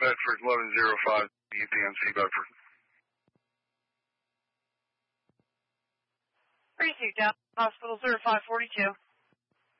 Bedford, 1105 UPMC Bedford. 32 down, hospital 0542.